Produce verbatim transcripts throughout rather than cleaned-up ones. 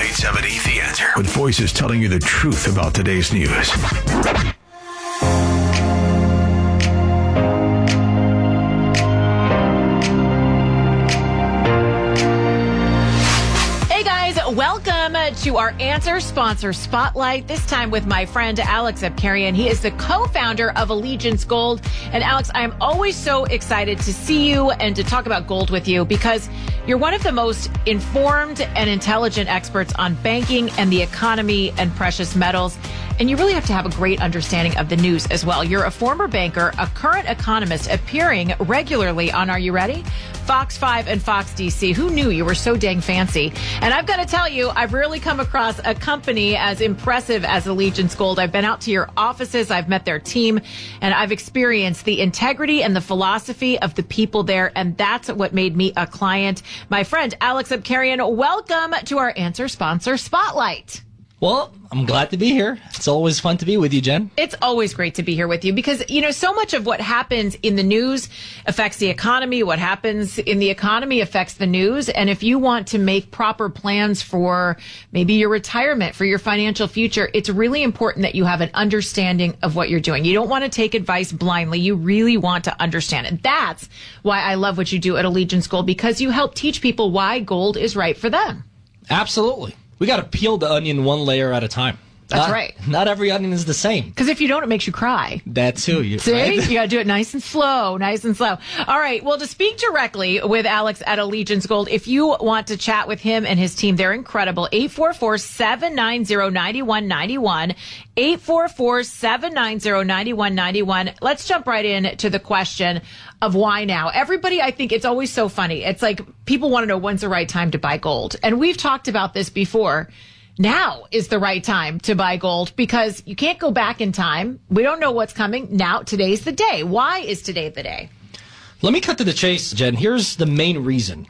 eight seventy, The Answer. With voices telling you the truth about today's news. Welcome to our Answer Sponsor Spotlight, this time with my friend Alex Abkarian. He is the co-founder of Allegiance Gold. And Alex, I am always so excited to see you and to talk about gold with you because you're one of the most informed and intelligent experts on banking and the economy and precious metals. And you really have to have a great understanding of the news as well. You're a former banker, a current economist, appearing regularly on, are you ready? Fox five and Fox D C. Who knew you were so dang fancy? And I've got to tell you, I've rarely come across a company as impressive as Allegiance Gold. I've been out to your offices, I've met their team, and I've experienced the integrity and the philosophy of the people there. And that's what made me a client. My friend Alex Abkarian, welcome to our Answer Sponsor Spotlight. Well, I'm glad to be here. It's always fun to be with you, Jen. It's always great to be here with you because, you know, so much of what happens in the news affects the economy. What happens in the economy affects the news. And if you want to make proper plans for maybe your retirement, for your financial future, it's really important that you have an understanding of what you're doing. You don't want to take advice blindly. You really want to understand it. That's why I love what you do at Allegiance Gold, because you help teach people why gold is right for them. Absolutely. We got to peel the onion one layer at a time. That's not, right. Not every onion is the same. Because if you don't, it makes you cry. That too. You, See? Right? You got to do it nice and slow, nice and slow. All right. Well, to speak directly with Alex at Allegiance Gold, if you want to chat with him and his team, they're incredible. eight four four, seven nine zero, nine one nine one. eight four four, seven nine zero, nine one nine one. Let's jump right in to the question of why now. Everybody, I think it's always so funny. It's like people want to know when's the right time to buy gold. And we've talked about this before. Now is the right time to buy gold because you can't go back in time. We don't know what's coming. Now, today's the day. Why is today the day? Let me cut to the chase, Jen. Here's the main reason.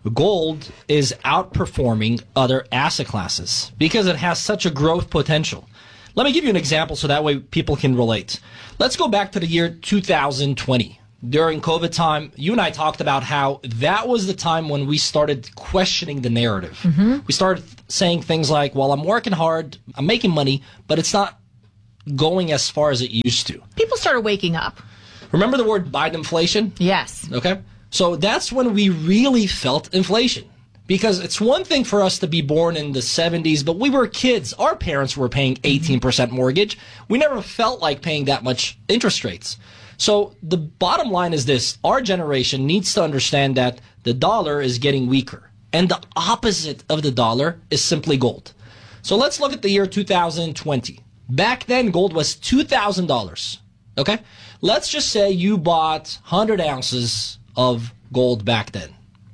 Gold is outperforming other asset classes because it has such a growth potential. Let me give you an example so that way people can relate. Let's go back to the year two thousand twenty. During COVID time, you and I talked about how that was the time when we started questioning the narrative. Mm-hmm. We started saying things like, well, I'm working hard, I'm making money, but it's not going as far as it used to. People started waking up. Remember the word Biden inflation? Yes. Okay. So that's when we really felt inflation. Because it's one thing for us to be born in the seventies, but we were kids. Our parents were paying eighteen percent mortgage. We never felt like paying that much interest rates. So the bottom line is this. Our generation needs to understand that the dollar is getting weaker. And the opposite of the dollar is simply gold. So let's look at the year two thousand twenty. Back then, gold was two thousand dollars. Okay? Let's just say you bought one hundred ounces of gold back then.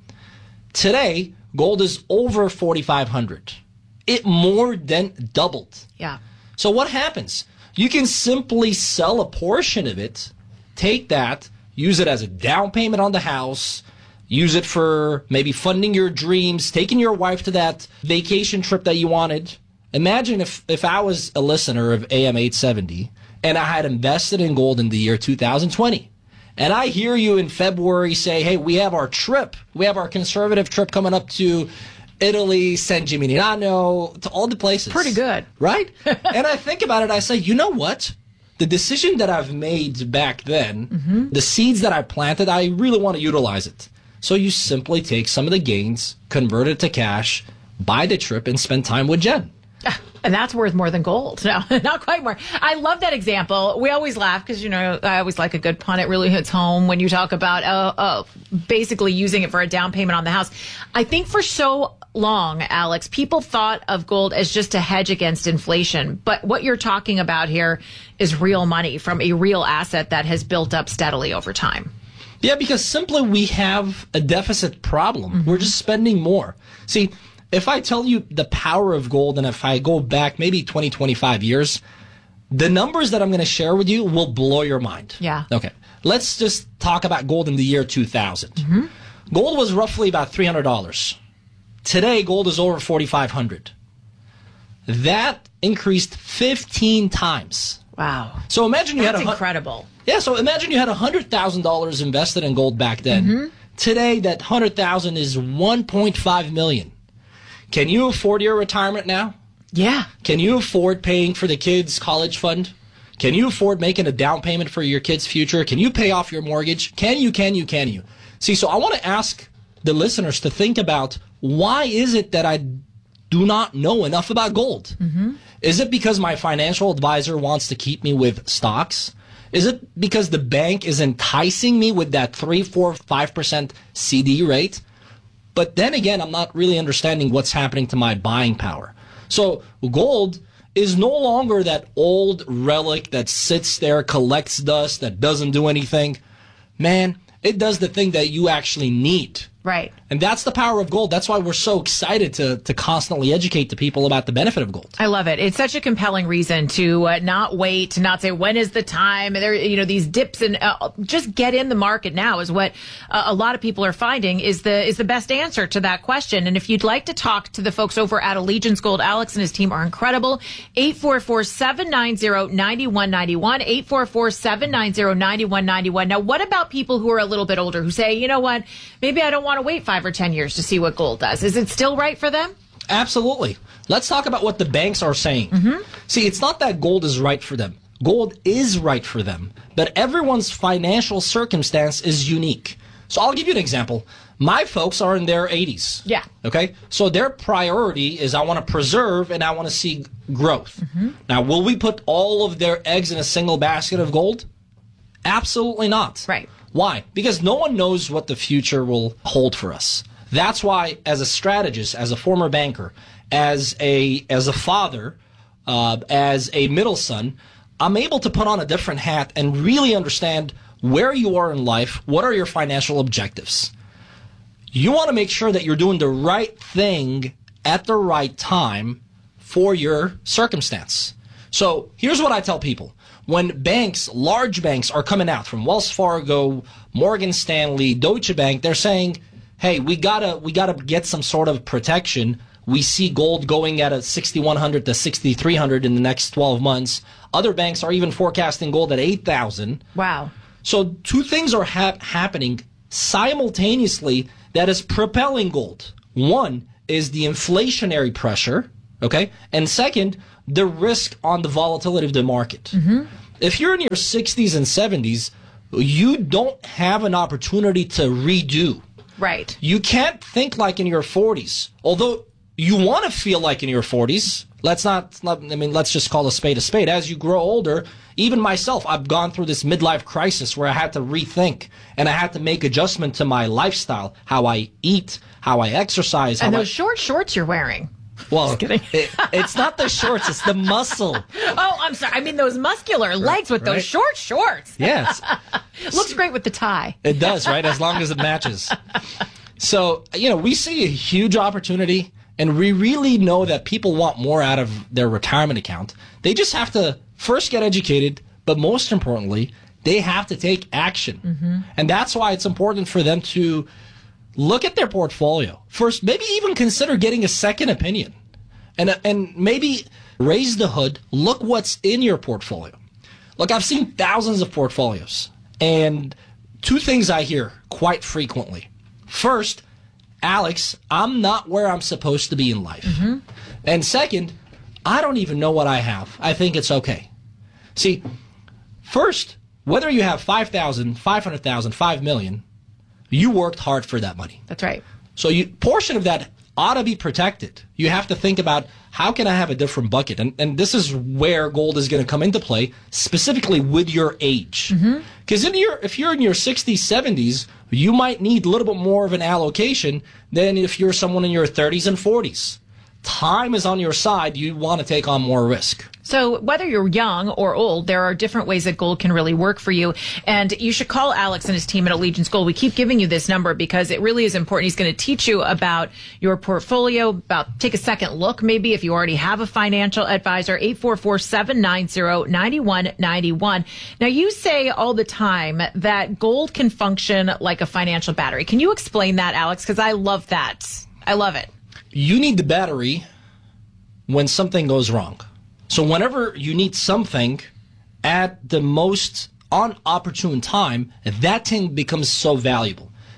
Today, gold is over forty-five hundred. It more than doubled. Yeah. So what happens? You can simply sell a portion of it, take that, use it as a down payment on the house, use it for maybe funding your dreams, taking your wife to that vacation trip that you wanted. Imagine if, if I was a listener of A M eight seventy and I had invested in gold in the year two thousand twenty. And I hear you in February say, hey, we have our trip. We have our conservative trip coming up to Italy, San Gimignano, to all the places. Pretty good. Right? And I think about it, I say, you know what? The decision that I've made back then, mm-hmm. the seeds that I planted, I really want to utilize it. So you simply take some of the gains, convert it to cash, buy the trip, and spend time with Jen. And that's worth more than gold. No, not quite more. I love that example. We always laugh because, you know, I always like a good pun. It really hits home when you talk about uh, uh, basically using it for a down payment on the house. I think for so long, Alex, people thought of gold as just a hedge against inflation. But what you're talking about here is real money from a real asset that has built up steadily over time. Yeah, because simply we have a deficit problem. Mm-hmm. We're just spending more. See, if I tell you the power of gold, and if I go back maybe twenty, twenty-five years, the numbers that I'm going to share with you will blow your mind. Yeah. Okay. Let's just talk about gold in the year two thousand. Mm-hmm. Gold was roughly about three hundred dollars. Today, gold is over forty-five hundred dollars. That increased fifteen times. Wow. So imagine you That's had a incredible. Yeah, so imagine you had one hundred thousand dollars invested in gold back then. Mm-hmm. Today, that one hundred thousand dollars is one point five million dollars. Can you afford your retirement now? Yeah. Can you afford paying for the kids' college fund? Can you afford making a down payment for your kids' future? Can you pay off your mortgage? Can you, can you, can you? See, so I want to ask the listeners to think about, why is it that I do not know enough about gold? Mm-hmm. Is it because my financial advisor wants to keep me with stocks? Is it because the bank is enticing me with that three, four, five percent C D rate? But then again, I'm not really understanding what's happening to my buying power. So gold is no longer that old relic that sits there, collects dust, that doesn't do anything. Man, it does the thing that you actually need. Right. And that's the power of gold. That's why we're so excited to to constantly educate the people about the benefit of gold. I love it. It's such a compelling reason to uh, not wait, to not say, when is the time? There, you know, these dips, and uh, just get in the market now is what uh, a lot of people are finding is the is the best answer to that question. And if you'd like to talk to the folks over at Allegiance Gold, Alex and his team are incredible. eight four four, seven nine zero, nine one nine one, eight four four, seven nine zero, nine one nine one. Now, what about people who are a little bit older who say, you know what, maybe I don't want to wait five or ten years to see what gold does? Is it still right for them? Absolutely. Let's talk about what the banks are saying. Mm-hmm. See, it's not that gold is right for them. Gold is right for them, but everyone's financial circumstance is unique. So I'll give you an example. My folks are in their eighties. Yeah. Okay? So their priority is, I want to preserve and I want to see growth. Mm-hmm. Now, will we put all of their eggs in a single basket of gold? Absolutely not. Right. Why? Because no one knows what the future will hold for us. That's why, as a strategist, as a former banker, as a as a father, uh, as a middle son, I'm able to put on a different hat and really understand where you are in life. What are your financial objectives? You want to make sure that you're doing the right thing at the right time for your circumstance. So here's what I tell people. When banks, large banks, are coming out from Wells Fargo, Morgan Stanley, Deutsche Bank, they're saying, hey, we gotta we gotta get some sort of protection. We see gold going at a sixty-one hundred to sixty-three hundred in the next twelve months. Other banks are even forecasting gold at eight thousand. Wow. So two things are hap- happening simultaneously that is propelling gold. One is the inflationary pressure, okay? And second, the risk on the volatility of the market. Mm-hmm. If you're in your sixties and seventies, you don't have an opportunity to redo. Right. You can't think like in your forties. Although you want to feel like in your forties. Let's not, not, I mean, let's just call a spade a spade. As you grow older, even myself, I've gone through this midlife crisis where I had to rethink and I had to make adjustment to my lifestyle, how I eat, how I exercise. How And those I, short shorts you're wearing. Well, it, it's not the shorts, it's the muscle. Oh, I'm sorry. I mean those muscular legs with Right. those short shorts. Yes. Looks great with the tie. It does, right? As long as it matches. So, you know, we see a huge opportunity, and we really know that people want more out of their retirement account. They just have to first get educated, but most importantly, they have to take action. Mm-hmm. And that's why it's important for them to look at their portfolio. First, maybe even consider getting a second opinion. And, and maybe raise the hood, look what's in your portfolio. Look, I've seen thousands of portfolios, and two things I hear quite frequently. First, Alex, I'm not where I'm supposed to be in life. Mm-hmm. And second, I don't even know what I have. I think it's okay. See, first, whether you have five thousand, five hundred thousand, five million, you worked hard for that money. That's right. So you portion of that ought to be protected. You have to think about, how can I have a different bucket? And and this is where gold is going to come into play, specifically with your age. Because mm-hmm. in your if you're in your sixties, seventies, you might need a little bit more of an allocation than if you're someone in your thirties and forties. Time is on your side. You want to take on more risk. So whether you're young or old, there are different ways that gold can really work for you. And you should call Alex and his team at Allegiance Gold. We keep giving you this number because it really is important. He's going to teach you about your portfolio, about take a second look, maybe if you already have a financial advisor, eight four four, seven nine zero, nine one nine one. Now, you say all the time that gold can function like a financial battery. Can you explain that, Alex? Because I love that. I love it. You need the battery when something goes wrong. So whenever you need something at the most inopportune time, that thing becomes so valuable.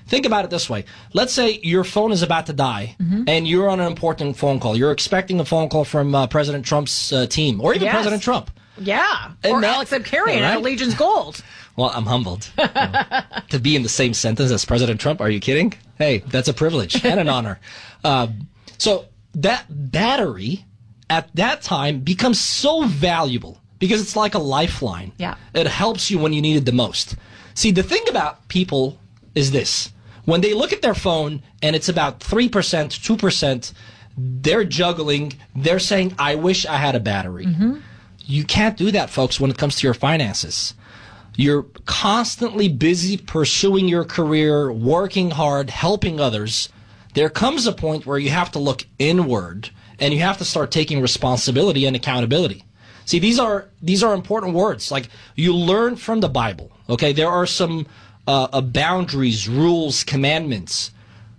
Think about it this way. Let's say your phone is about to die, mm-hmm. and you're on an important phone call. You're expecting a phone call from uh, President Trump's uh, team, or even yes. President Trump. Yeah, and or that, Alex Abkarian right? at Allegiance Gold. Well, I'm humbled. You know, to be in the same sentence as President Trump, are you kidding? Hey, that's a privilege and an honor. Uh, so that battery at that time becomes so valuable because it's like a lifeline. Yeah. It helps you when you need it the most. See, the thing about people is this. When they look at their phone and it's about three percent, two percent, they're juggling. They're saying, I wish I had a battery. Mm-hmm. You can't do that, folks, when it comes to your finances. You're constantly busy pursuing your career, working hard, helping others. There comes a point where you have to look inward and you have to start taking responsibility and accountability. See, these are these are important words. Like, you learn from the Bible. Okay, there are some uh, uh, boundaries, rules, commandments.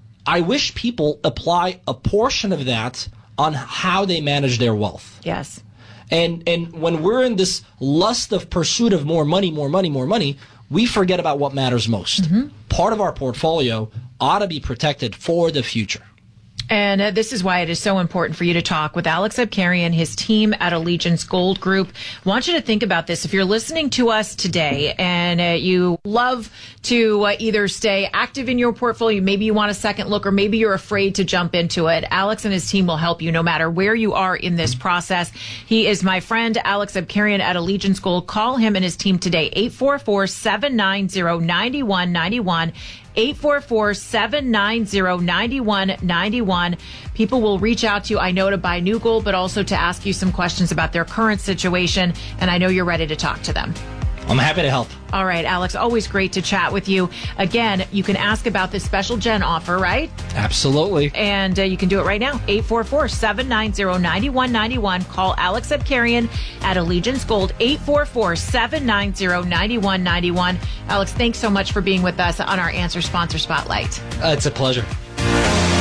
I wish people apply a portion of that on how they manage their wealth. Yes. And and when we're in this lust of pursuit of more money, more money, more money, we forget about what matters most. Mm-hmm. Part of our portfolio ought to be protected for the future. And uh, this is why it is so important for you to talk with Alex Abkarian, his team at Allegiance Gold Group. I want you to think about this. If you're listening to us today and uh, you love to uh, either stay active in your portfolio, maybe you want a second look, or maybe you're afraid to jump into it, Alex and his team will help you no matter where you are in this process. He is my friend, Alex Abkarian at Allegiance Gold. Call him and his team today, eight four four, seven nine zero, nine one nine one. eight four four, seven nine zero, nine one nine one. People will reach out to you, I know, to buy new gold, but also to ask you some questions about their current situation. And I know you're ready to talk to them. I'm happy to help. All right, Alex, always great to chat with you. Again, you can ask about this special Gen offer, right? Absolutely. And uh, you can do it right now. eight four four, seven nine zero, nine one nine one. Call Alex Abkarian at Allegiance Gold, eight four four, seven nine zero, nine one nine one. Alex, thanks so much for being with us on our Answer Sponsor Spotlight. Uh, it's a pleasure.